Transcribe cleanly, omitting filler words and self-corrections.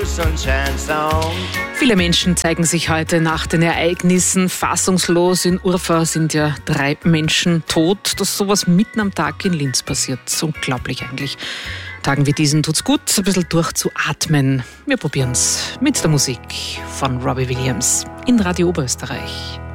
Viele Menschen zeigen sich heute nach den Ereignissen fassungslos. In Urfa sind ja 3 Menschen tot. Dass sowas mitten am Tag in Linz passiert, so unglaublich eigentlich. Tagen wie diesen tut's gut, ein bisschen durchzuatmen. Wir probieren's mit der Musik von Robbie Williams in Radio Oberösterreich.